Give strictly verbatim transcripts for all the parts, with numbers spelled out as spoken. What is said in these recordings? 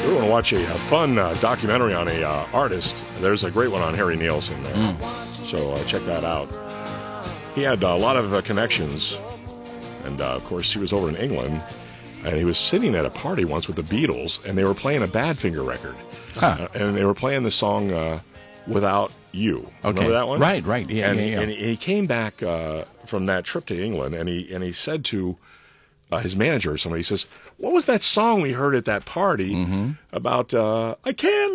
we want to watch a, a fun uh, documentary on a uh, artist, there's a great one on Harry Nielsen there. Mm. So uh, check that out. He had uh, a lot of uh, connections, and uh, of course he was over in England, and he was sitting at a party once with the Beatles, and they were playing a Badfinger record. Huh. Uh, and they were playing the song uh, Without You. Okay. Remember that one? Right, right. Yeah, and, yeah, yeah. and he came back uh, from that trip to England, and he and he said to uh, his manager or somebody, he says, what was that song we heard at that party mm-hmm. about, uh, I can't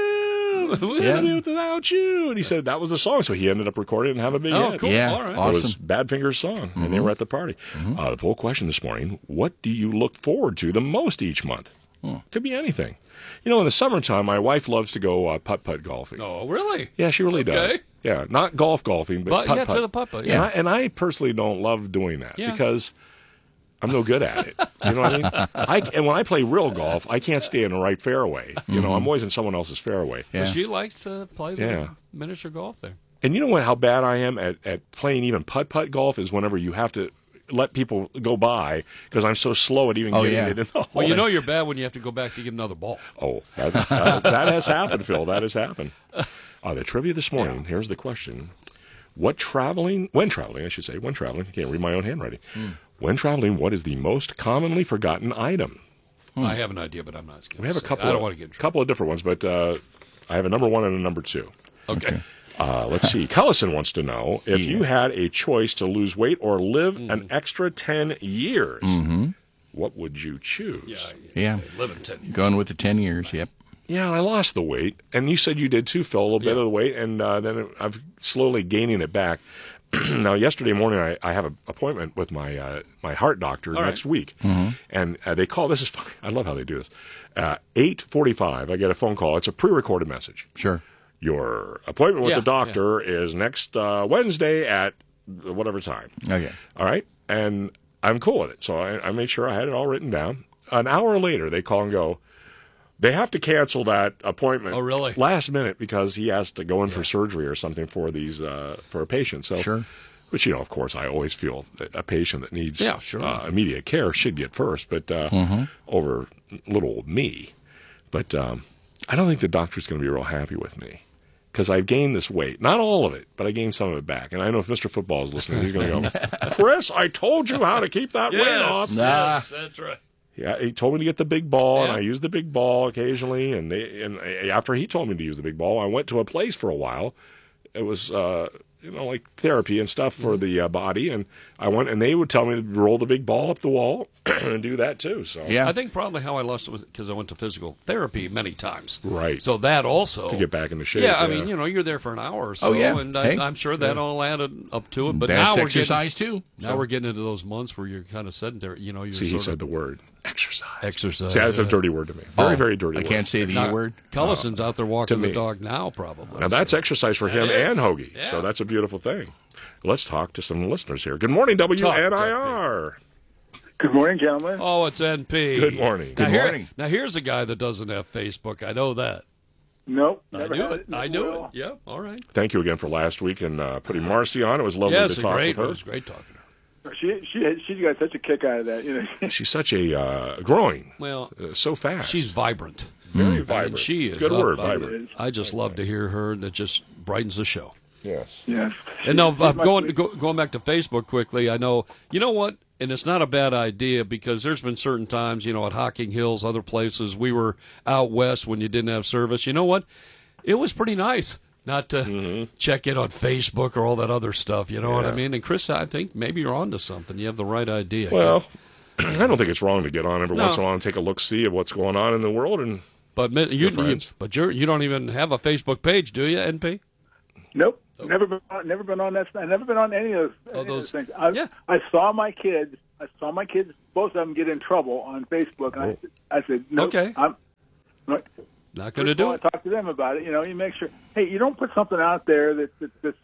live yeah. without you? And he said that was the song, so he ended up recording it and have a big oh, hit. Cool. Yeah, all right. awesome. It was Badfinger's song, mm-hmm. and they were at the party. Mm-hmm. Uh, the poll question this morning, what do you look forward to the most each month? Hmm. Could be anything. You know, in the summertime, my wife loves to go uh, putt-putt golfing. Oh, really? Yeah, she really okay. does. Yeah, not golf golfing, but, but putt-putt. Yeah, to the putt-putt, yeah. And I, and I personally don't love doing that yeah. because I'm no good at it. You know what I mean? I, and when I play real golf, I can't stay in the right fairway. You know, mm-hmm. I'm always in someone else's fairway. Yeah. Well, she likes to play the yeah. miniature golf there. And you know what? How bad I am at, at playing even putt-putt golf is whenever you have to let people go by because I'm so slow at even oh, getting yeah. it in the hole. Well, you know you're bad when you have to go back to get another ball. Oh, that, that, that has happened, Phil. That has happened. Uh, the trivia this morning, yeah. here's the question. What traveling, when traveling, I should say, when traveling, I can't read my own handwriting. Hmm. When traveling, what is the most commonly forgotten item? Hmm. I have an idea, but I'm not going to We have say. a couple I don't of, want to get in trouble. couple of different ones, but uh, I have a number one and a number two. Okay. okay. Uh, let's see. Cullison wants to know, if yeah. you had a choice to lose weight or live mm. an extra ten years, mm-hmm. what would you choose? Yeah. yeah. yeah. Living ten years. Going with the ten years, yep. Yeah, I lost the weight. And you said you did too, Phil, a little yeah. bit of the weight, and uh, then it, I'm slowly gaining it back. Now, yesterday morning, I, I have an appointment with my uh, my heart doctor All next right. week. Mm-hmm. And uh, they call, this is fun. I love how they do this. Uh, eight forty-five, I get a phone call. It's a pre-recorded message. Sure. Your appointment with yeah, the doctor yeah. is next uh, Wednesday at whatever time. Okay. All right? And I'm cool with it. So I, I made sure I had it all written down. An hour later, they call and go, they have to cancel that appointment oh, really? last minute because he has to go in yeah. for surgery or something for these uh, for a patient. So, sure. Which, you know, of course, I always feel that a patient that needs yeah, sure. uh, immediate care should get first, but uh, mm-hmm. over little old me. But um, I don't think the doctor's going to be real happy with me because I've gained this weight. Not all of it, but I gained some of it back. And I know if Mister Football is listening, he's going to go, Chris, I told you how to keep that yes, weight off. Nah. Yes, that's right. Yeah, he told me to get the big ball, yeah. and I used the big ball occasionally. And they, and after he told me to use the big ball, I went to a place for a while. It was, uh, you know, like therapy and stuff for the uh, body. And I went, and they would tell me to roll the big ball up the wall and do that too. So yeah, I think probably how I lost it was because I went to physical therapy many times. Right. So that also to get back into shape. Yeah, I yeah. mean, you know, you're there for an hour or so, oh, yeah. and hey. I, I'm sure that yeah. all added up to it. But that's now we're exercise getting, too. Now so. we're getting into those months where you're kind of sedentary. You know, you're see, he sort said of, the word exercise. Exercise. See, that's yeah. a dirty word to me. Very, oh, very dirty. I word. can't say the now, E word. Cullison's uh, out there walking the the dog now, probably. Now that's exercise for him and Hoagie. Yeah. So that's a beautiful thing. Let's talk to some listeners here. Good morning, W N I R. Good morning, gentlemen. Oh, it's N P. Good morning. Now, Good here, morning. Now, here's a guy that doesn't have Facebook. I know that. Nope. I never knew had it. I knew it. Yeah, all right. Thank you again for last week and uh, putting Marcy on. It was lovely yes, to talk great, with her. It was great talking to her. She she she got such a kick out of that. You know. She's such a uh, growing. Well, uh, so fast. She's vibrant. Very I mean, vibrant. she is. Good up, word, I, vibrant. I just love to hear her. That just brightens the show. Yes. Yes. And now, uh, going go, going back to Facebook quickly, I know, you know what, and it's not a bad idea because there's been certain times, you know, at Hocking Hills, other places, we were out west when you didn't have service. You know what? It was pretty nice not to mm-hmm. check in on Facebook or all that other stuff, you know yeah. what I mean? And, Chris, I think maybe you're onto something. You have the right idea. Well, I don't think it's wrong to get on every no. once in a while and take a look-see of what's going on in the world. And But you, you, but you're, you don't even have a Facebook page, do you, N P? Nope. Oh. Never been on, never been on that. I've never been on any of those, oh, any those of those things. I, yeah. I saw my kids. I saw my kids. Both of them get in trouble on Facebook. And oh. I, I said, "No, nope, okay, I'm not, not going to do it." I talk to them about it. You know, you make sure. Hey, you don't put something out there that, that that's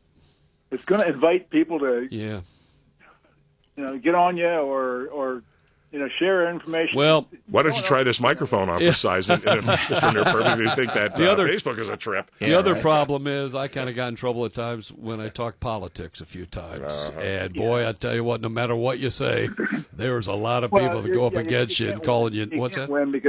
it's going to invite people to, yeah, you know, get on you or or. You know, share information. Well, why don't you try this microphone on for size? And, and if Mister Near Perfect, you think that the uh, other, Facebook is a trip. The yeah, other right. problem is I kind of got in trouble at times when I talked politics a few times. Uh-huh. And, boy, yeah. I tell you what, no matter what you say, there's a lot of well, people that go up yeah, against you, you and calling you. you What's can't that? Win because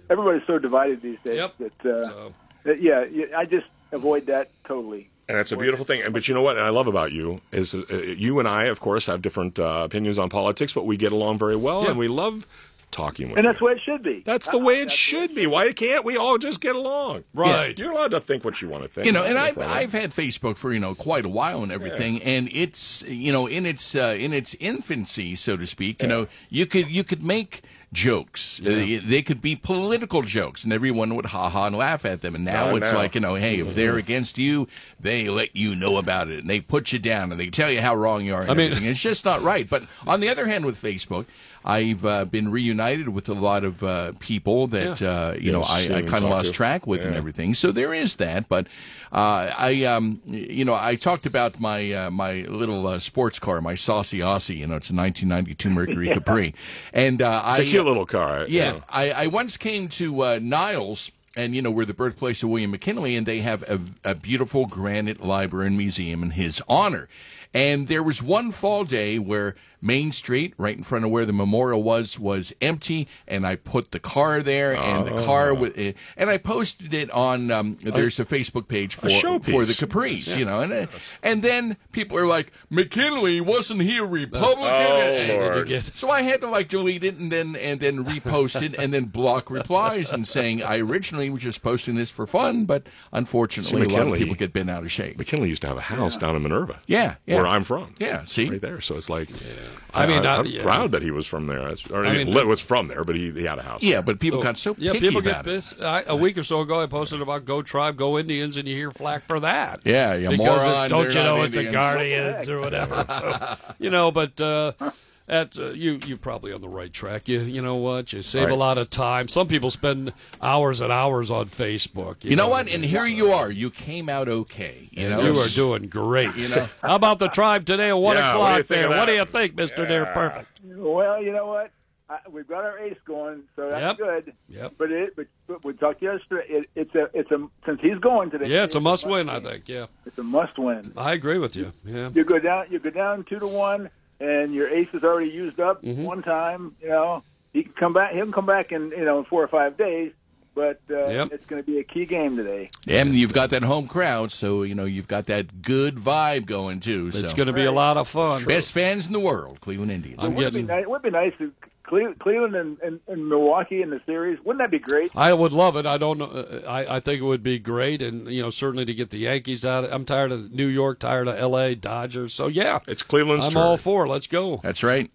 everybody's so divided these days Yep. that, uh, So- that yeah, yeah, I just avoid that totally. And it's a beautiful thing. And But you know what I love about you is uh, you and I, of course, have different uh, opinions on politics, but we get along very well, Yeah. and we love talking with And you. that's the way it should be. That's the way it should be. Why can't we all just get along? Right. You're allowed to think what you want to think. You know, and No I've problem. I've had Facebook for you know quite a while and everything, and it's you know in its uh, in its infancy, so to speak. You know, you could you could make jokes. Uh, they could be political jokes, and everyone would ha ha and laugh at them. And now Not it's now. like you know, hey, if they're against you, they let you know about it, and they put you down, and they tell you how wrong you are. And I mean- everything. It's just not right. But on the other hand, with Facebook, I've uh, been reunited with a lot of uh, people that Yeah. uh, you know Yes, I, seen I and kind of talked lost to. track with and Yeah. everything. So there is that. But uh, I, um, you know, I talked about my uh, my little uh, sports car, my Saucy Aussie. You know, it's a nineteen ninety-two Mercury Capri, and uh, I It's a cute little car. you yeah, know. I, I once came to uh, Niles. And, you know, we're the birthplace of William McKinley, and they have a, a beautiful granite library and museum in his honor. And there was one fall day where Main Street, right in front of where the memorial was, was empty, and I put the car there, and the car, w- and I posted it on, um, there's a Facebook page for, showpiece. for the Capris, you know, and, uh, and then people are like, McKinley, wasn't he a Republican? Oh, And- Lord. You get- so I had to like delete it and then and then repost it and then block replies and saying I originally was just posting this for fun, but unfortunately See, a lot of McKinley- people get bent out of shape. McKinley used to have a house down in Minerva. Yeah, yeah. Where I'm from. Yeah, see? Right there. So it's like, I mean, I, I- am yeah. proud that he was from there. That's- Or I he mean- li- was from there, but he, he had a house. Yeah, but people got so Yeah, picky people get about it. pissed. I, a week or so ago, I posted about Go Tribe, Go Indians, and you hear flack for that. Yeah, you because moron, it's, don't they're you not know it's Indians. a Guardians or whatever. So, you know, but uh, that's uh, you. You're probably on the right track. You you know what? You save Right. a lot of time. Some people spend hours and hours on Facebook. You know what? And here you are. You came out okay. You know, You are doing great. You know. How about the Tribe today at one Yeah, what do you o'clock think there? of What do that? you think, Mister Near Perfect? Well, you know what? I, we've got our ace going, so that's Yep. good. Yep. But it, but, but we talked yesterday. It, it's a, it's a since he's going today. Yeah, it's a must win, I think. Yeah, It's a must win. I agree with you. Yeah. You go down, you go down two to one, and your ace is already used up Mm-hmm. one time. You know, he can come back. He can come back in you know in four or five days. But uh, Yep. it's going to be a key game today. and you've got that home crowd, so you know you've got that good vibe going too. So It's going to be a lot of fun. best fans in the world, Cleveland Indians. I'm It would, getting- be nice, it would be nice if Cle- Cleveland and, and, and Milwaukee in the series. Wouldn't that be great? I would love it. I don't know. uh, I, I think it would be great, and you know, certainly to get the Yankees out. I'm tired of New York, tired of L A Dodgers. So yeah, It's Cleveland's I'm turn. all for. Let's go. That's right.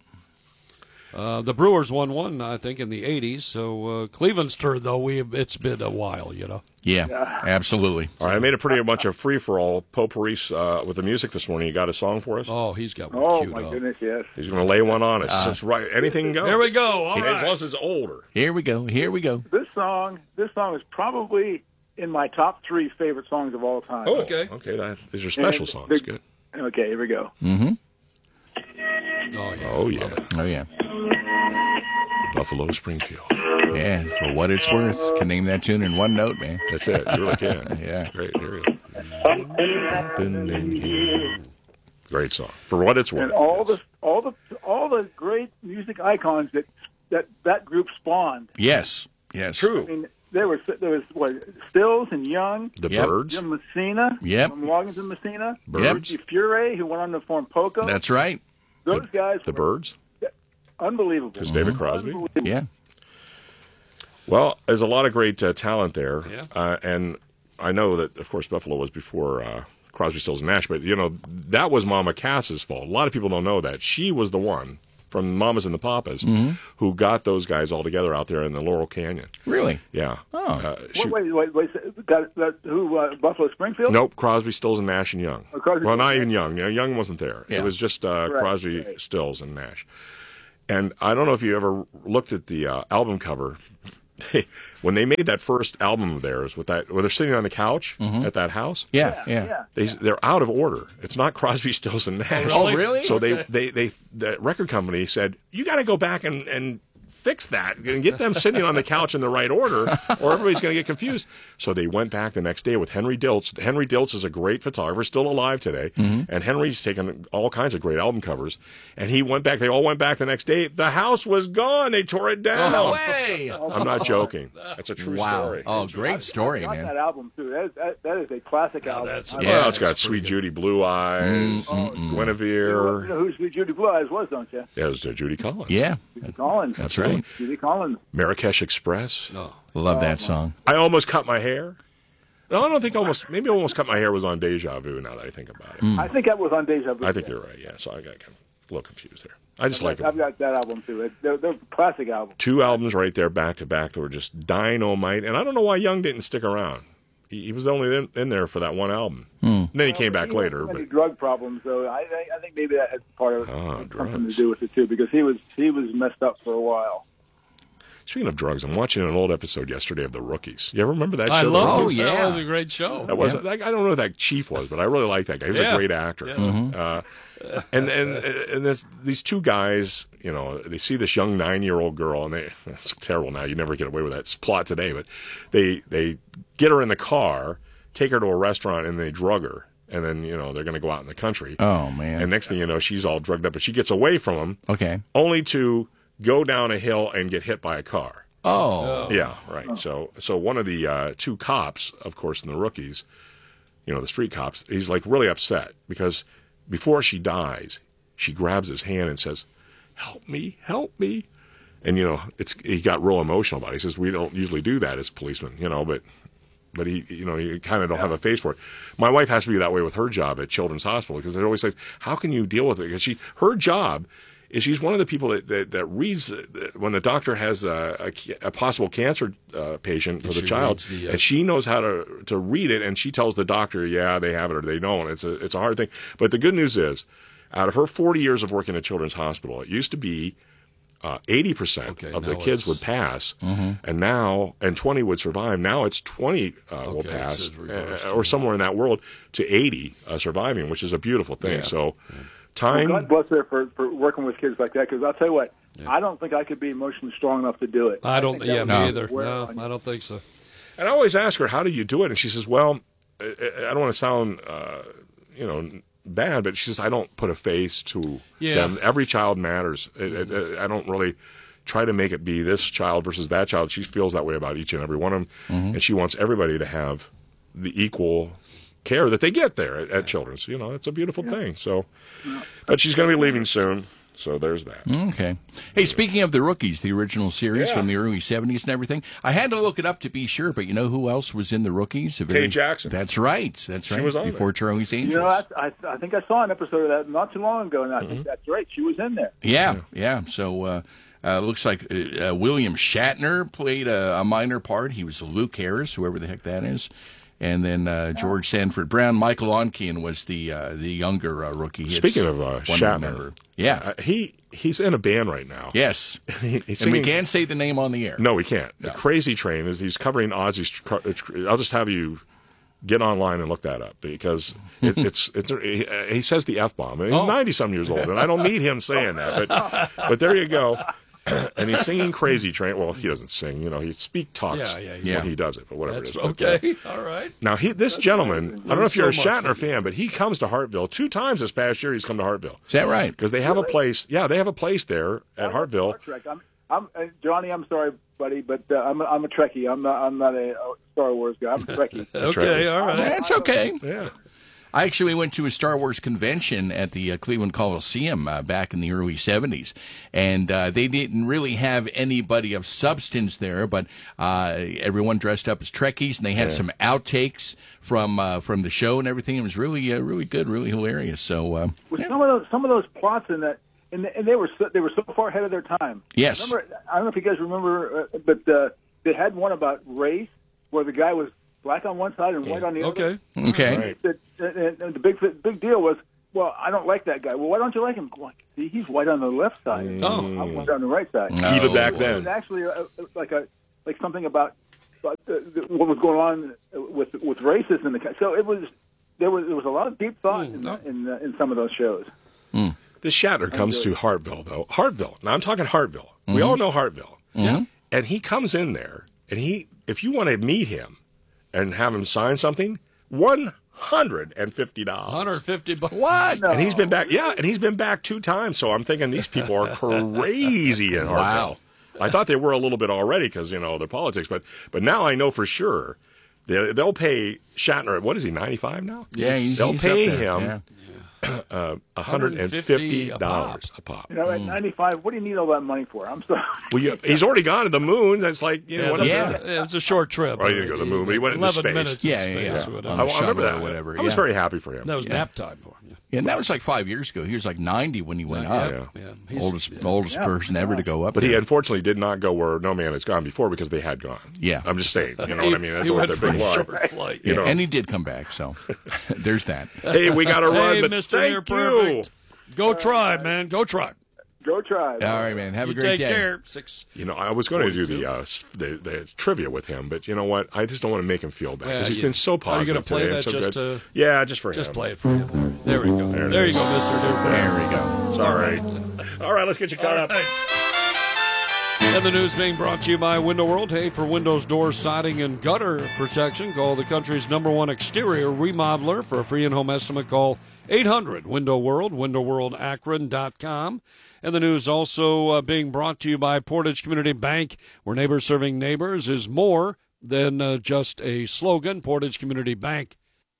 Uh, the Brewers won one, I think, in the eighties. So uh, Cleveland's turn, though. We it's been a while, you know. Yeah, absolutely. All right, I made a pretty bunch of free-for-all potpourri uh, with the music this morning. You got a song for us? Oh, he's got one Oh queued my up. goodness, yes. He's going to lay one on us. That's right. Anything goes. There we go. All As right. long as it's older. Here we go. Here we go. This song, this song is probably in my top three favorite songs of all time. Oh, Okay. Okay, that, these are special And songs. the- Good. Okay, here we go. Oh yeah. Oh, yeah. Oh yeah. Buffalo Springfield. Yeah, for what it's worth, can name that tune in one note, man. That's it. You really can. Yeah. Great. Here we go. Happening here. Great song. For what it's worth. And all yes. the all the all the great music icons that that that group spawned. Yes, yes. I True. mean, there was there was what Stills and Young, The Yep. Birds. Jim Messina, Yep. from Loggins and Messina, Birds. Ricky Furay, who went on to form Poco. That's right. Those guys The were Birds. unbelievable. Because David Crosby. Unbelievable. Yeah. Well, there's a lot of great uh, talent there, Yeah. uh, and I know that, of course, Buffalo was before uh, Crosby, Stills, and Nash, but you know that was Mama Cass's fault. A lot of people don't know that she was the one from Mamas and the Papas who got those guys all together out there in the Laurel Canyon. Really? Yeah. Oh. Uh, she- Wait, wait, wait, wait. Got, got, who? Uh, Buffalo Springfield? Nope, Crosby, Stills, and Nash and Young. Oh, Crosby, well, not Stills, even Young. You know, Young wasn't there. Yeah. It was just uh, Right, Crosby, right. Stills, and Nash. And I don't know if you ever looked at the uh, album cover. When they made that first album of theirs, with that, where they're sitting on the couch at that house, Yeah, yeah. yeah. they they're out of order. It's not Crosby, Stills, and Nash. Oh, really? So Okay. they, they they the record company said you got to go back and and fix that and get them sitting on the couch in the right order, or everybody's going to get confused. So they went back the next day with Henry Diltz. Henry Diltz is a great photographer, still alive today, mm-hmm. and Henry's taken all kinds of great album covers. And he went back. They all went back the next day. The house was gone. They tore it down. No way! I'm not joking. That's a true wow. story. Oh, great story, I, I man. That album too. That is, that, that is a classic Oh, album. that's- I yeah. Well, love it's got Sweet Judy Blue Eyes, Mm-mm. Guinevere. You know who Sweet Judy Blue Eyes was, don't you? Yeah, it was uh, Judy Collins. Yeah, Judy Collins. that's right. Judy Collins. Marrakesh Express. No. Love that song. I almost cut my hair. No, I don't think almost. Maybe almost cut my hair was on Deja Vu. Now that I think about it, Mm. I think that was on Deja Vu. I think you're right. Yeah, so I got kind of a little confused there. I just like I've them. got that album too. It, they're, they're classic albums. Two albums right there, back to back, that were just dynamite. And I don't know why Young didn't stick around. He, he was only in, in there for that one album. And then he came back He had later. so many But drug problems, so I, I, I think maybe that has part of Ah, something to drugs. do with it too, because he was he was messed up for a while. speaking of drugs, I'm watching an old episode yesterday of The Rookies. You ever remember that show? I The love Oh, Rookies? it. yeah. That was a great show. That was that, I don't know who that chief was, but I really like that guy. He was Yeah. a great actor. Yeah. Uh, and and and this, these two guys, you know, they see this young nine-year-old girl, and they it's terrible now. You never get away with that plot today, but they they get her in the car, take her to a restaurant, and they drug her, and then you know they're going to go out in the country. Oh, man. And next thing you know, she's all drugged up, but she gets away from them, Okay. only to go down a hill and get hit by a car. Oh. Yeah, right. So, so one of the uh, two cops, of course, in The Rookies, you know, the street cops, he's like really upset because before she dies, she grabs his hand and says, "Help me, help me." And you know, it's he got real emotional about it. He says, "We don't usually do that as policemen, you know, but." But he, you know, you kind of don't have a face for it. My wife has to be that way with her job at Children's Hospital because they're always like, "How can you deal with it?" Because she, her job is she's one of the people that that, that reads uh, when the doctor has a, a, a possible cancer uh, patient for And the she child, reads the, uh, and she knows how to to read it, and she tells the doctor, "Yeah, they have it or they don't." It's a it's a hard thing. But the good news is, out of her forty years of working at Children's Hospital, it used to be. Uh, eighty percent Okay, of the now kids it's- would pass, and now and twenty would survive. Now it's twenty uh, will Okay, pass, it's reversed. uh, or somewhere in that world to eighty uh, surviving, which is a beautiful thing. Yeah. So, Well, time. God bless her for, for working with kids like that, because I'll tell you what, I don't think I could be emotionally strong enough to do it. I don't. think that Yeah, would me No. either. wear No, on you. I don't think so. And I always ask her, "How do you do it?" And she says, "Well, I, I don't want to sound, uh, you know, bad, but she says I don't put a face to Yeah. them. Every child matters. It, it, it- I don't really." Try to make it be this child versus that child. She feels that way about each and every one of them, and she wants everybody to have the equal care that they get there at, at Children's. You know, it's a beautiful thing. So, but she's going to be leaving soon, so there's that. Okay. Hey, speaking of The Rookies, the original series Yeah. from the early seventies and everything, I had to look it up to be sure, but you know who else was in The Rookies? A very- Kay Jackson. That's right. That's right. was on Before Charlie's Angels. You know, I, I, I think I saw an episode of that not too long ago, and I Mm-hmm. think that's right. She was in there. Yeah, yeah. So uh, uh, looks like uh, uh, William Shatner played a, a minor part. He was Luke Harris, whoever the heck that is. And then uh, George Sanford Brown. Michael Onkian was the uh, the younger uh, rookie. It's Speaking of uh, one Shatner, member. Yeah. uh, he he's in a band right now. Yes. He- he's And we singing- can't say the name on the air. No, we can't. No. The Crazy Train is he's covering Ozzy's. tr- I'll just have you get online and look that up because it, it's it's he, he says the F bomb and he's Oh. ninety some years old and I don't need him saying that, but but there you go. And he's singing Crazy Train. Well, he doesn't sing, you know. He speak talks Yeah, yeah, yeah. when he does it, but whatever That's it is. But, uh, okay. All right. Now, he, this gentleman, I don't know if you're a so much Shatner from fan, but he comes to Hartville two times this past year. He's come to Hartville Is that right? because they have a place. Yeah, they have a place there at Hartville. Star Trek. I'm, I'm uh, Johnny. I'm sorry, buddy, but uh, I'm a, I'm a Trekkie. I'm not I'm not a, a Star Wars guy. I'm a Trekkie. Okay. All right. That's okay. Yeah. I actually went to a Star Wars convention at the uh, Cleveland Coliseum uh, back in the early seventies, and uh, they didn't really have anybody of substance there, but uh, everyone dressed up as Trekkies, and they had some outtakes from uh, from the show and everything. It was really uh, really good, really hilarious. So uh, Well, some of those some of those plots in that, and, and they were so, they were so far ahead of their time. Yes. Remember, I don't know if you guys remember, uh, but uh, they had one about race where the guy was black on one side and white on the other. Okay. okay, Right. The, and, and the big big deal was, well, I don't like that guy. Well, why don't you like him? Well, see, he's white on the left side. Oh. I'm white on the right side. No. Even back It was then. actually a, a, like a like something about, about the, the, what was going on with with racism in the country. So it was there was there was a lot of deep thought in no. in, uh, in some of those shows. This Shatner comes to Hartville, though. Hartville. Now, I'm talking Hartville. We all know Hartville. Mm-hmm. And he comes in there, and he, if you want to meet him and have him sign something, one hundred fifty dollars. one hundred fifty bucks. What? No. And he's been back, yeah, and he's been back two times. So I'm thinking these people are crazy in Hartville. Wow. I thought they were a little bit already because, you know, the politics, but but now I know for sure they, they'll pay Shatner, what is he, ninety-five now? Yeah, he's, They'll he's pay up there. him Yeah. uh, one hundred fifty dollars a pop. You know, at ninety-five, what do you need all that money for? I'm sorry. Well, you, he's already gone to the moon. That's like, you know, Yeah, what yeah. is that? It was a short trip. Oh, he didn't go to the moon, but he went into eleven space. minutes. Yeah, in yeah, space yeah. or whatever. On I, the I remember shuttle that. or whatever, I was yeah. very happy for him. That was Yeah. nap time for him. Yeah. Yeah, and that was like five years ago. He was like ninety when he went Yeah, up. yeah. He's- Oldest, yeah. oldest Yeah. person ever to go up But there. he unfortunately did not go where No Man Has Gone before because they had gone. Yeah. I'm just saying. You know He- what I mean? That's he what went their for big a line. short flight. You Yeah, know. and he did come back, so there's that. Hey, we got to run, Hey, but Mister thank You're you. perfect. Go Tribe, man. Go Tribe. Go Tribe. All right, man. Have You a great take day. care. Six. You know, I was going to do the, uh, s- the the trivia with him, but you know what? I just don't want to make him feel bad Yeah, because he's you- been so Are you positive gonna play today and that so just good. to- Yeah, just for Just him. play it for him. There we go. There it There you is. go, Mister Duper. There we go. Sorry. All right, let's get you caught up. And the news being brought to you by Window World. Hey, for windows, doors, siding, and gutter protection, call the country's number one exterior remodeler. For a free in-home estimate, call eight hundred Window World, window world akron dot com. And the news also uh, being brought to you by Portage Community Bank, where neighbors serving neighbors is more than uh, just a slogan. Portage Community Bank.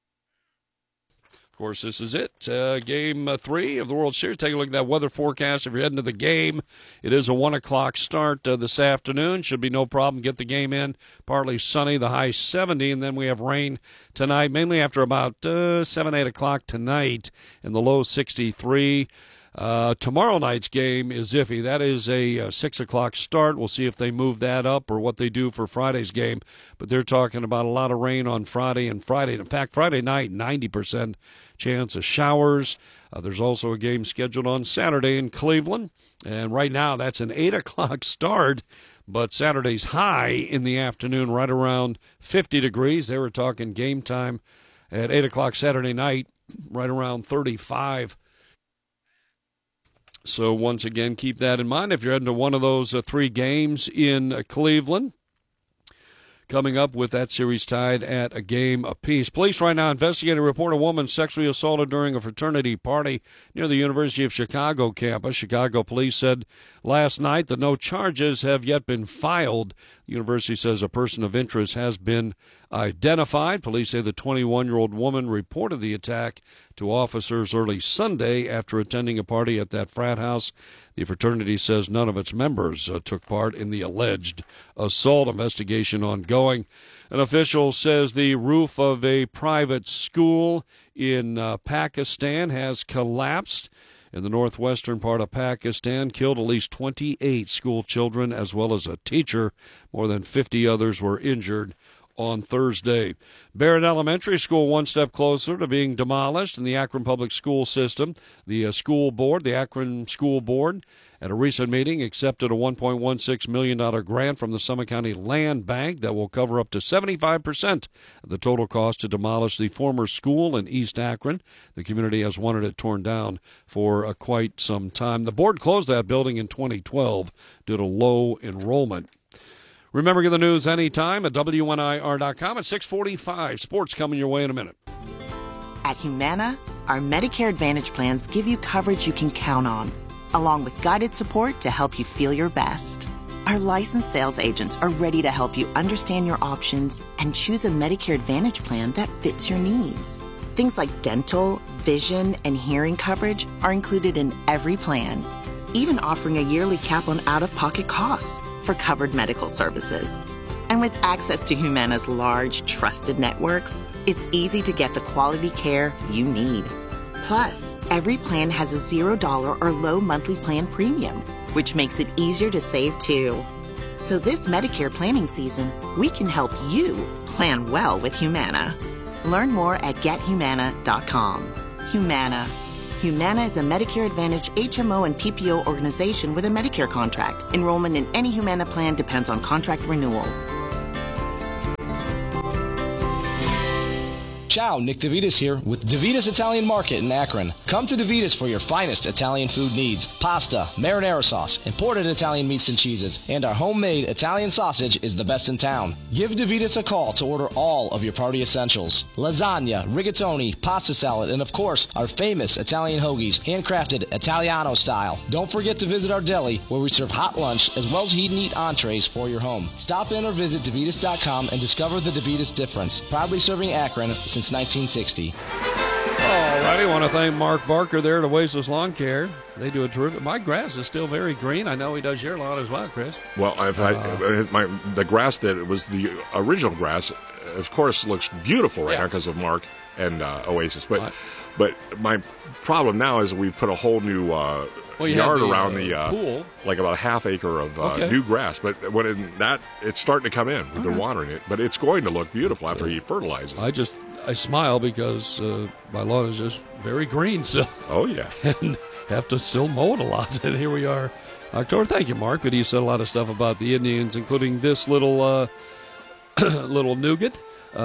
Of course, this is it. Uh, game uh, three of the World Series. Take a look at that weather forecast. If you're heading to the game, it is a one o'clock start uh, this afternoon. Should be no problem. Get the game in. Partly sunny, the high seventy, and then we have rain tonight, mainly after about uh, seven, eight o'clock tonight, and the low sixty-three. Uh, tomorrow night's game is iffy. That is a, uh six o'clock start. We'll see if they move that up or what they do for Friday's game. But they're talking about a lot of rain on Friday and Friday. In fact, Friday night, ninety percent chance of showers. Uh, there's also a game scheduled on Saturday in Cleveland. And right now, that's an eight o'clock start. But Saturday's high in the afternoon, right around fifty degrees. They were talking game time at eight o'clock Saturday night, right around thirty-five. So once again, keep that in mind if you're heading to one of those uh, three games in uh, Cleveland. Coming up with that series tied at a game apiece. Police right now investigating a report of a woman sexually assaulted during a fraternity party near the University of Chicago campus. Chicago police said last night that no charges have yet been filed. The university says a person of interest has been identified. Police say the twenty-one-year-old woman reported the attack to officers early Sunday after attending a party at that frat house. The fraternity says none of its members uh, took part in the alleged assault. Investigation ongoing. An official says the roof of a private school in uh, Pakistan has collapsed in the northwestern part of Pakistan, killed at least twenty-eight school children as well as a teacher. More than fifty others were injured on Thursday. Barrett Elementary School one step closer to being demolished in the Akron Public School System. The uh, school board, the Akron School Board, at a recent meeting accepted a one point one six million dollars grant from the Summit County Land Bank that will cover up to seventy-five percent of the total cost to demolish the former school in East Akron. The community has wanted it torn down for uh, quite some time. The board closed that building in twenty twelve due to low enrollment. Remember, get the news anytime at W N I R dot com at six forty-five. Sports coming your way in a minute. At Humana, our Medicare Advantage plans give you coverage you can count on, along with guided support to help you feel your best. Our licensed sales agents are ready to help you understand your options and choose a Medicare Advantage plan that fits your needs. Things like dental, vision, and hearing coverage are included in every plan, even offering a yearly cap on out-of-pocket costs for covered medical services. And with access to Humana's large, trusted networks, it's easy to get the quality care you need. Plus, every plan has a zero dollar or low monthly plan premium, which makes it easier to save too. So this Medicare planning season, we can help you plan well with Humana. Learn more at get humana dot com. Humana. Humana is a Medicare Advantage H M O and P P O organization with a Medicare contract. Enrollment in any Humana plan depends on contract renewal. Ciao, Nick DeVitas here with DeVitas Italian Market in Akron. Come to DeVitas for your finest Italian food needs. Pasta, marinara sauce, imported Italian meats and cheeses, and our homemade Italian sausage is the best in town. Give DeVitas a call to order all of your party essentials. Lasagna, rigatoni, pasta salad, and of course, our famous Italian hoagies, handcrafted Italiano style. Don't forget to visit our deli where we serve hot lunch as well as heat and eat entrees for your home. Stop in or visit DeVitas dot com and discover the DeVitas difference. Proudly serving Akron since nineteen sixty. All righty, I want to thank Mark Barker there at Oasis Lawn Care. They do a terrific. My grass is still very green. I know he does your lawn as well, Chris. Well, I've had uh, my the grass that was the original grass, of course, looks beautiful right Yeah. now because of Mark and uh, Oasis. But Right. but my problem now is we've put a whole new uh, Well, you yard have the, around uh, the uh, pool. like about a half acre of uh, Okay. new grass. But when it, that it's starting to come in, we've been watering it, but it's going to look beautiful after you fertilize it. I just I smile because uh, my lawn is just very green still, Oh yeah. and have to still mow it a lot. And here we are, October. Thank you, Mark. But he said a lot of stuff about the Indians, including this little uh, little nougat.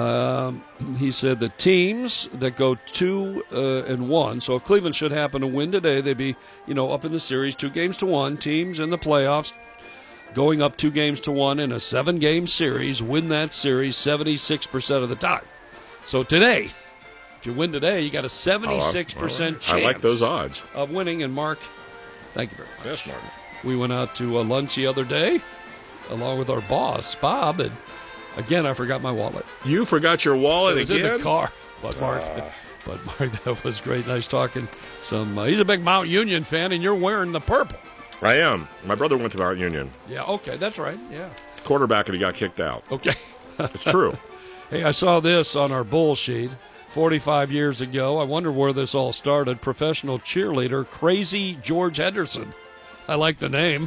Um, he said the teams that go two uh, and one. So if Cleveland should happen to win today, they'd be, you know, up in the series, two games to one. Teams in the playoffs going up two games to one in a seven-game series, win that series seventy-six percent of the time. So today, if you win today, you got a seventy-six percent Oh, chance. I like those odds. Of winning. And Mark, thank you very much. Yes, Mark. We went out to uh, lunch the other day, along with our boss, Bob, and again, I forgot my wallet. You forgot your wallet It was again? in the car. But Mark, but Mark, that was great. Nice talking. Some. Uh, he's a big Mount Union fan, and you're wearing the purple. I am. My brother went to Mount Union. Yeah. Okay, that's right. Yeah. Quarterback, and he got kicked out. Okay. It's true. Hey, I saw this on our bull sheet forty-five years ago. I wonder where this all started. Professional cheerleader, Crazy George Henderson. I like the name.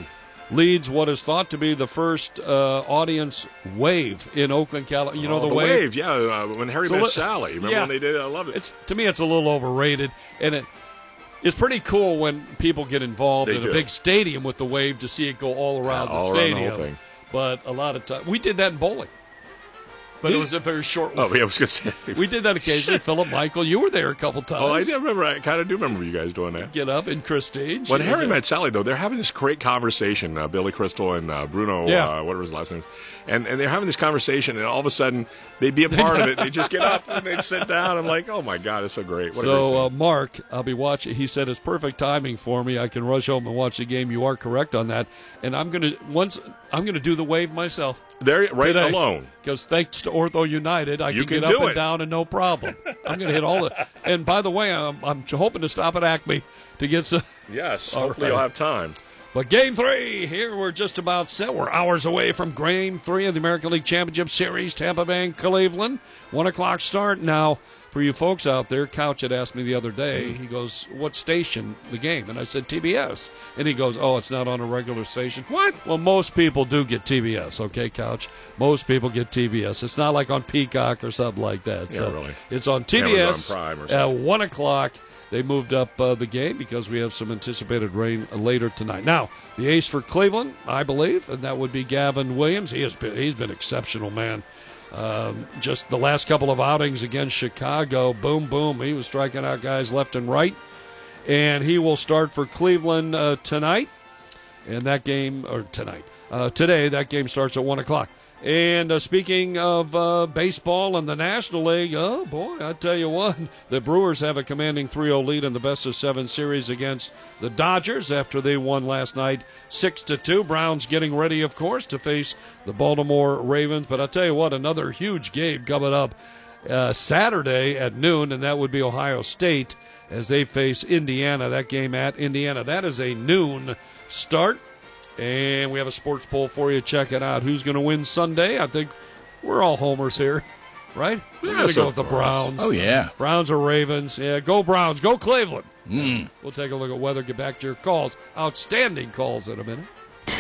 Leads what is thought to be the first uh, audience wave in Oakland, California. You know Oh, the, wave? Yeah. Uh, when Harry So met li- Sally. Remember yeah. when they did it? I love it. It's to me, it's a little overrated, and it it's pretty cool when people get involved They in do. a big stadium with the wave to see it go all around Yeah, the all around the stadium. whole thing. But a lot of times we did that in bowling, but it was a very short one. Oh, yeah, I was going to say. We did that occasionally. Philip Michael, you were there a couple times. Oh, I do remember. I kind of do remember you guys doing that. Get up and Christine. she When was Harry there. met Sally, though, they're having this great conversation. Uh, Billy Crystal and uh, Bruno, Yeah. uh, whatever his last name, and and they're having this conversation, and all of a sudden they'd be a part of it. They just get up and they'd sit down. I'm like, oh my god, it's so great. What a great So, uh, scene. Mark, I'll be watching. He said it's perfect timing for me. I can rush home and watch the game. You are correct on that. And I'm gonna once I'm gonna do the wave myself. They're right today. alone. Because thanks to Ortho United, I You can, can get up do and it. down and no problem. I'm going to hit all the. And by the way, I'm, I'm hoping to stop at Acme to get some. Yes, All hopefully right. you'll have time. But game three, here we're just about set. We're hours away from game three of the American League Championship Series, Tampa Bay and Cleveland. One o'clock start. Now, for you folks out there, Couch had asked me the other day, he goes, what station the game? And I said, T B S. And he goes, oh, it's not on a regular station. What? Well, most people do get T B S, okay, Couch? Most people get T B S. It's not like on Peacock or something like that. Yeah, so really. It's on T B S Amazon Prime or at something. one o'clock. They moved up uh, the game because we have some anticipated rain later tonight. Now, the ace for Cleveland, I believe, and that would be Gavin Williams. He has been, he's been exceptional, man. Um, just the last couple of outings against Chicago, boom, boom. He was striking out guys left and right. And he will start for Cleveland uh, tonight. And that game, or tonight, uh, today, that game starts at one o'clock. And uh, speaking of uh, baseball and the National League, oh, boy, I tell you what, the Brewers have a commanding three oh lead in the best of seven series against the Dodgers after they won last night six to two. Browns getting ready, of course, to face the Baltimore Ravens. But I tell you what, another huge game coming up uh, Saturday at noon, and that would be Ohio State as they face Indiana. That game at Indiana. That is a noon start. And we have a sports poll for you. Check it out. Who's going to win Sunday? I think we're all homers here, right? We're going to Yes, go of with the course. Browns. Oh, yeah. Browns or Ravens. Yeah, go Browns. Go Cleveland. Mm. We'll take a look at weather. Get back to your calls. Outstanding calls in a minute.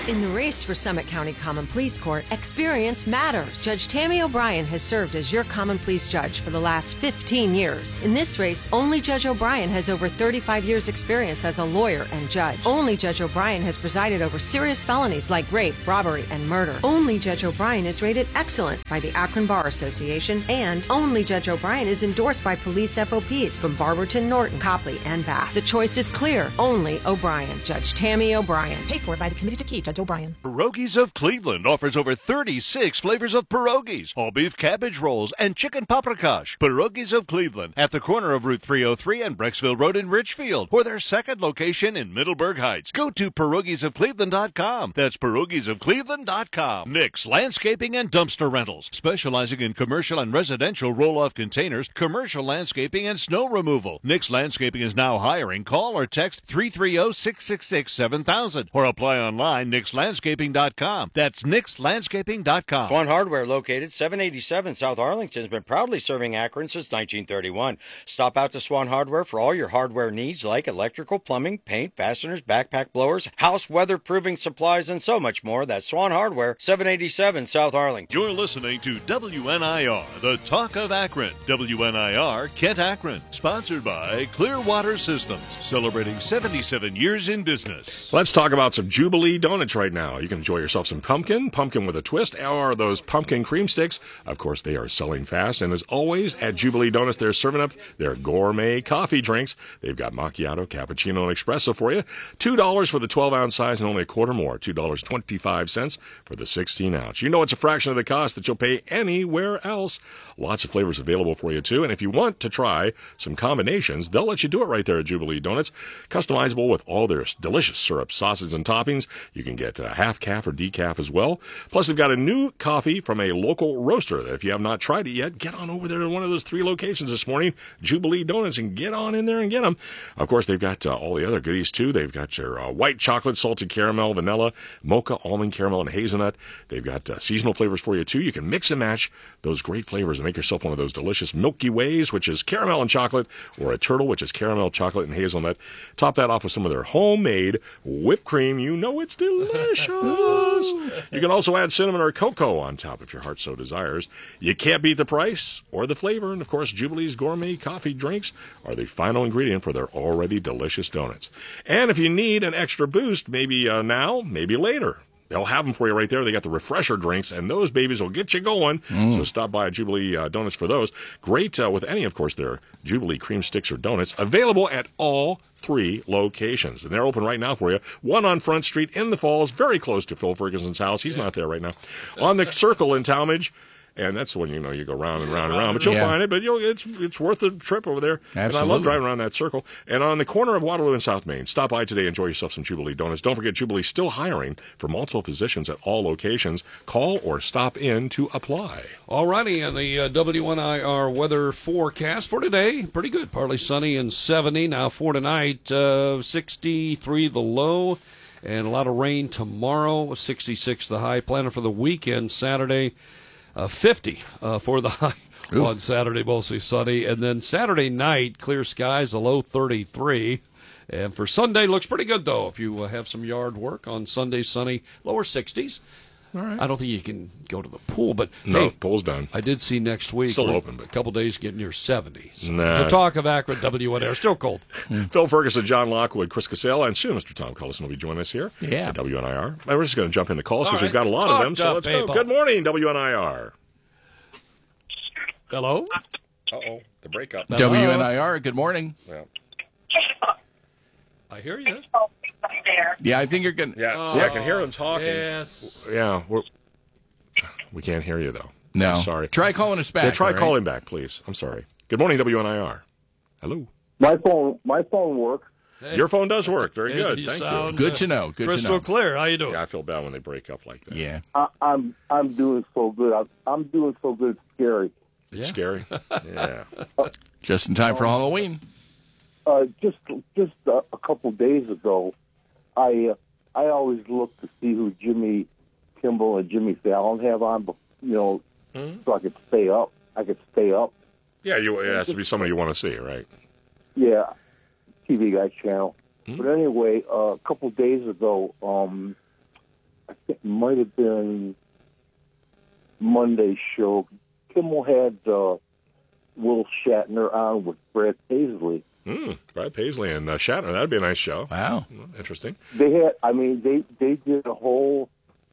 In the race for Summit County Common Pleas Court, experience matters. Judge Tammy O'Brien has served as your Common Pleas judge for the last fifteen years. In this race, only Judge O'Brien has over thirty-five years' experience as a lawyer and judge. Only Judge O'Brien has presided over serious felonies like rape, robbery, and murder. Only Judge O'Brien is rated excellent by the Akron Bar Association, and only Judge O'Brien is endorsed by police F O Ps from Barberton, Norton, Copley, and Bath. The choice is clear. Only O'Brien. Judge Tammy O'Brien. Paid for by the Committee to Keep Judge O'Brien. Pierogies of Cleveland offers over thirty-six flavors of pierogies, all beef cabbage rolls, and chicken paprikash. Pierogies of Cleveland at the corner of Route three oh three and Brecksville Road in Richfield, or their second location in Middleburg Heights. Go to pierogies of cleveland dot com. That's pierogies of cleveland dot com. Nick's Landscaping and Dumpster Rentals, specializing in commercial and residential roll-off containers, commercial landscaping, and snow removal. Nick's Landscaping is now hiring. Call or text three three zero, six six six, seven thousand or apply online Nick's Landscaping dot com. That's Nick's Landscaping dot com. Swan Hardware, located seven eighty-seven South Arlington, has been proudly serving Akron since nineteen thirty-one. Stop out to Swan Hardware for all your hardware needs like electrical, plumbing, paint, fasteners, backpack blowers, house weatherproofing supplies, and so much more. That's Swan Hardware, seven eighty-seven South Arlington. You're listening to W N I R, the talk of Akron. W N I R, Kent, Akron. Sponsored by Clearwater Systems, celebrating seventy-seven years in business. Let's talk about some Jubilee Donuts right now. You can enjoy yourself some pumpkin, pumpkin with a twist, or those pumpkin cream sticks. Of course, they are selling fast. And as always, at Jubilee Donuts, they're serving up their gourmet coffee drinks. They've got macchiato, cappuccino, and espresso for you. two dollars for the twelve-ounce size and only a quarter more. two dollars and twenty-five cents for the sixteen-ounce. You know it's a fraction of the cost that you'll pay anywhere else. Lots of flavors available for you, too. And if you want to try some combinations, they'll let you do it right there at Jubilee Donuts. Customizable with all their delicious syrups, sauces, and toppings. You can get uh, half calf or decaf as well. Plus, they've got a new coffee from a local roaster that if you have not tried it yet, get on over there to one of those three locations this morning, Jubilee Donuts, and get on in there and get them. Of course, they've got uh, all the other goodies, too. They've got your uh, white chocolate, salted caramel, vanilla, mocha, almond caramel, and hazelnut. They've got uh, seasonal flavors for you, too. You can mix and match those great flavors and make yourself one of those delicious Milky Ways, which is caramel and chocolate, or a turtle, which is caramel, chocolate, and hazelnut. Top that off with some of their homemade whipped cream. You know it's delicious. You can also add cinnamon or cocoa on top if your heart so desires. You can't beat the price or the flavor. And, of course, Jubilee's gourmet coffee drinks are the final ingredient for their already delicious donuts. And if you need an extra boost, maybe uh, now, maybe later, they'll have them for you right there. They got the refresher drinks, and those babies will get you going. Mm. So stop by at Jubilee uh, Donuts for those. Great uh, with any, of course, their Jubilee cream sticks or donuts. Available at all three locations. And they're open right now for you. One on Front Street in the Falls, very close to Phil Ferguson's house. He's yeah. not there right now. On the Circle in Talmadge. And that's when, you know, you go round and round and round. But you'll yeah. find it. But you'll, it's it's worth the trip over there. Absolutely. And I love driving around that circle. And on the corner of Waterloo and South Main, stop by today. Enjoy yourself some Jubilee Donuts. Don't forget, Jubilee's still hiring for multiple positions at all locations. Call or stop in to apply. All righty. And the uh, W N I R weather forecast for today, pretty good. Partly sunny and seventy. Now for tonight, uh, sixty-three the low. And a lot of rain tomorrow, sixty-six the high. Planning for the weekend, Saturday. Uh, fifty uh, for the high Ooh. On Saturday, mostly sunny. And then Saturday night, clear skies, a low thirty-three. And for Sunday, looks pretty good, though. If you uh, have some yard work on Sunday, sunny, lower sixties. All right. I don't think you can go to the pool, but no, hey, pool's done. I did see next week. Still open, but a couple days getting near seventies. Nah. The talk of Akron W N R, still cold. Phil Ferguson, John Lockwood, Chris Casale, and soon Mister Tom Cullison will be joining us here yeah. at W N I R. And we're just going to jump into calls because right. we've got a lot talk of them. So let's people. go. Good morning, W N I R. Hello? Uh-oh, the breakup. W N I R, good morning. Yeah. I hear you. Yeah, I think you're going to... Yeah, oh, see, I can hear them talking. Yes. Yeah, we're, we can't hear you, though. No. I'm sorry. Try calling us back. Yeah, try right? calling back, please. I'm sorry. Good morning, W N I R. Hello. My phone, my phone works. Hey. Your phone does work. Very hey, good. you Thank sound, you. Good to know. Good Crystal to know. clear. How you doing? Yeah, I feel bad when they break up like that. Yeah. I, I'm I'm doing so good. I'm, I'm doing so good. It's scary. It's Yeah. scary. Yeah. Just in time for Halloween. Uh, just just uh, a couple days ago, I uh, I always look to see who Jimmy Kimmel and Jimmy Fallon have on, but you know, hmm? so I could stay up. I could stay up. Yeah, you, it has to be somebody you want to see, right? Yeah, T V Guide channel. Hmm? But anyway, uh, a couple days ago, um, I think it might have been Monday's show. Kimmel had uh, Will Shatner on with Brad Paisley. Mm, Brad Paisley and uh, Shatner. That'd be a nice show. Wow. Interesting. They had, I mean, they, they did a whole,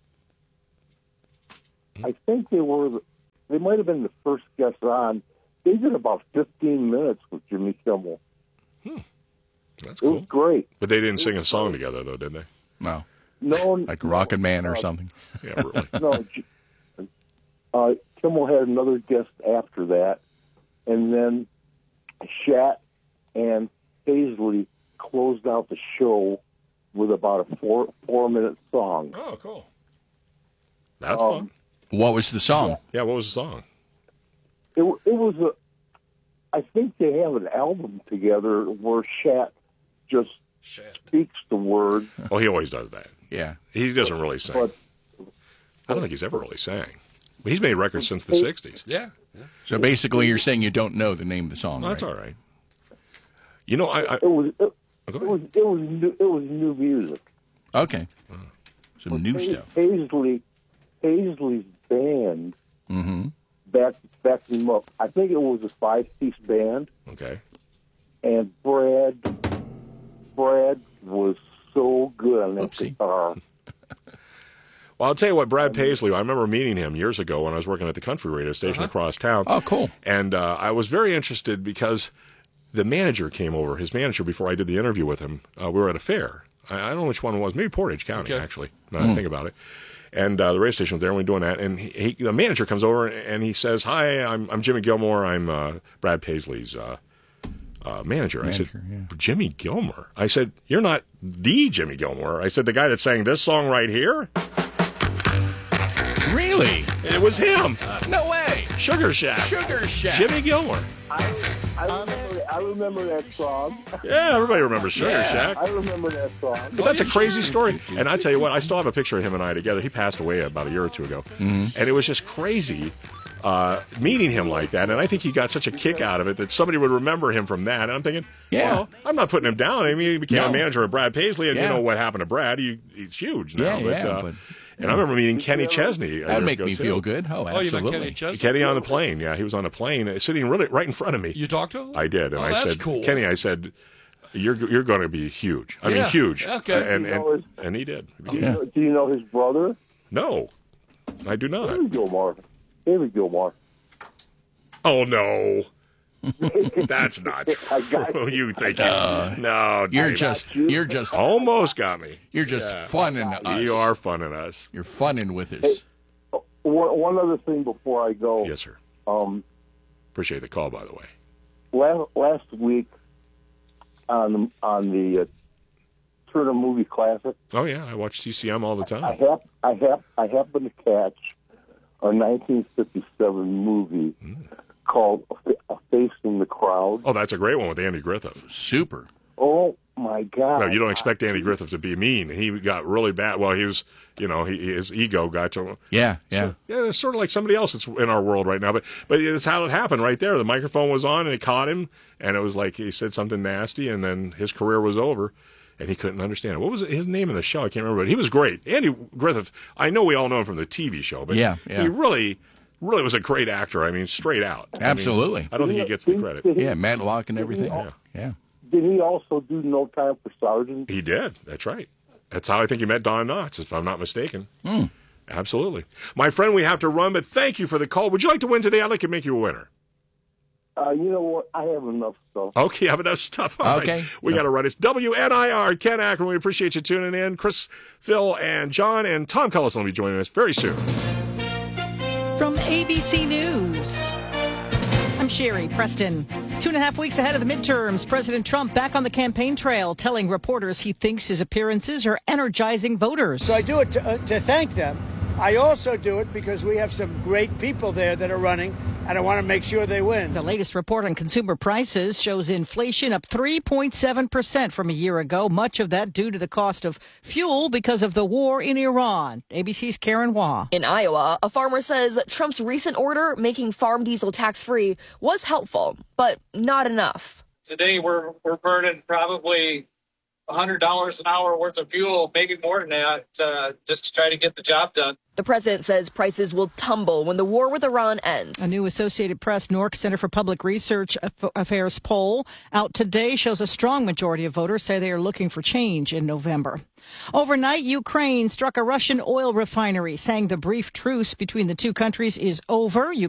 I think they were, they might have been the first guests on. They did about fifteen minutes with Jimmy Kimmel. Hmm. That's It cool. was great. But they didn't sing a song together, though, did they? No. No, Like Rockin' Man or uh, something. Yeah, really. No, J- uh, Kimmel had another guest after that, and then Shat and Paisley closed out the show with about a four four minute song. Oh, cool. That's Um, fun. What was the song? Yeah, what was the song? It it was a. I think they have an album together where Shat just speaks the word. Oh, he always does that. Yeah. He doesn't really sing. But I don't think he's ever really sang. But he's made records since the sixties. Yeah. yeah. So basically, you're saying you don't know the name of the song, Well, that's right? all right. You know, I... I it was it, oh, it go was ahead. it was new, it was new music. Okay. Some new Pais- stuff. Paisley Paisley's band Mm-hmm. backed backed him up. I think it was a five piece band, Okay. and Brad Brad was so good on that Oopsie. guitar. Well, I'll tell you what, Brad Paisley, I remember meeting him years ago when I was working at the country radio station across town. Oh, cool. And uh, I was very interested because the manager came over, his manager, before I did the interview with him. Uh, we were at a fair. I, I don't know which one it was. Maybe Portage County, Okay. actually, now that I think about it. And uh, the radio station was there, and we were doing that. And he, he, the manager comes over, and he says, hi, I'm, I'm Jimmy Gilmore. I'm uh, Brad Paisley's uh, uh, manager. I said, Manager, yeah. Jimmy Gilmore? I said, you're not the Jimmy Gilmore. I said, the guy that sang this song right here? Really? It was him. No way. Sugar Shack. Sugar Shack. Jimmy Gilmore. I, I remember I remember that song. Yeah, everybody remembers Sugar Yeah. Shack. I remember that song. But that's a crazy story. And I tell you what, I still have a picture of him and I together. He passed away about a year or two ago. And it was just crazy uh, meeting him like that. And I think he got such a kick out of it that somebody would remember him from that. And I'm thinking, Yeah. well, I'm not putting him down. I mean, he became No. a manager of Brad Paisley. And Yeah. you know what happened to Brad. He, he's huge now. Yeah, but, yeah, uh, but- and I remember meeting Kenny Chesney. a That'd year make ago, me too. feel good. Oh, Oh, you met absolutely. Kenny Chesney? Kenny on the plane. Yeah, he was on a plane uh, sitting really right in front of me. You talked to him? I did, and Oh, I that's said, cool. Kenny, I said, you're you're going to be huge. I mean, Yeah. huge. Okay. Uh, and, You know and, his- and he did. Do you, know, do you know his brother? No, I do not. David Gilmore. David Gilmore. Oh no, that's not I got true. you. You think no? You're David. just you're just almost got me. you're just funning us. You are funning us. You're funning with us. One, one other thing before I go. Yes, sir. Um, Appreciate the call, by the way. last, last week on on the uh, Turner Movie Classic, Oh yeah, I watch T C M all the I time. hap- I hap- I happened to catch a nineteen fifty-seven movie called A Fa- A Face in the Crowd. Oh, that's a great one with Andy Griffith. Super. Oh my God! No, you don't expect Andy Griffith to be mean. He got really bad. Well, he was, you know, he, his ego got to him. Yeah, yeah. So, yeah, it's sort of like somebody else that's in our world right now. But but it's how it happened right there. The microphone was on and it caught him, and it was like he said something nasty, and then his career was over, and he couldn't understand it. What was his name in the show? I can't remember. But he was great. Andy Griffith. I know we all know him from the T V show, but Yeah, yeah. he really, really was a great actor. I mean, straight out. I mean, Absolutely. I don't think he gets the credit. Yeah, Matlock and everything. Yeah. Yeah. Did he also do No Time for Sergeant? He did. That's right. That's how I think he met Don Knotts, if I'm not mistaken. Mm. Absolutely. My friend, we have to run, but thank you for the call. Would you like to win today? I'd like to make you a winner. Uh, you know what? I have enough stuff. Okay, I have enough stuff. All right. Okay. We No. got to run. It's W N I R, Ken Akron. We appreciate you tuning in. Chris, Phil, and John, and Tom Cullis will be joining us very soon. From A B C News, I'm Sherry Preston. Two and a half weeks ahead of the midterms, President Trump back on the campaign trail, telling reporters he thinks his appearances are energizing voters. So I do it to, uh, to thank them. I also do it because we have some great people there that are running, and I want to make sure they win. The latest report on consumer prices shows inflation up three point seven percent from a year ago, much of that due to the cost of fuel because of the war in Iran. A B C's Karen Waugh. In Iowa, a farmer says Trump's recent order making farm diesel tax-free was helpful, but not enough. Today we're we're burning probably one hundred dollars an hour worth of fuel, maybe more than that, uh, just to try to get the job done. The president says prices will tumble when the war with Iran ends. A new Associated Press N O R C Center for Public Research Affairs poll out today shows a strong majority of voters say they are looking for change in November. Overnight, Ukraine struck a Russian oil refinery, saying the brief truce between the two countries is over.